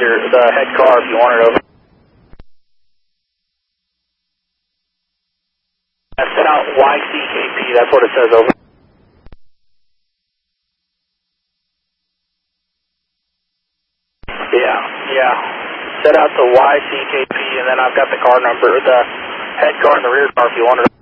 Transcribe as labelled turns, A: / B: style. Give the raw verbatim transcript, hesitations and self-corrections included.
A: rear, the head car if you want it over. Set out Y C K P, that's what it says over. Yeah, yeah. Set out the Y C K P, and then I've got the car number, the head car and the rear car if you want it.